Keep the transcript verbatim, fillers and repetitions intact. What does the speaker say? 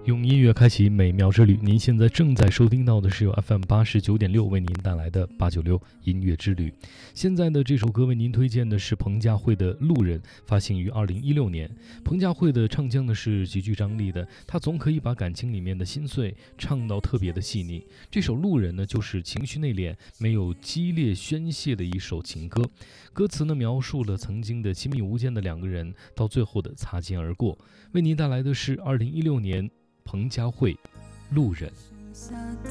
用音乐开启美妙之旅，您现在正在收听到的是由 F M 八十九点六为您带来的八九六音乐之旅。现在的这首歌为您推荐的是彭佳慧的《路人》，发行于二零一六年。彭佳慧的唱腔呢是极具张力的，她总可以把感情里面的心碎唱到特别的细腻。这首《路人》呢，就是情绪内敛、没有激烈宣泄的一首情歌。歌词呢描述了曾经的亲密无间的两个人，到最后的擦肩而过。为您带来的是二零一六年彭佳慧《路人》。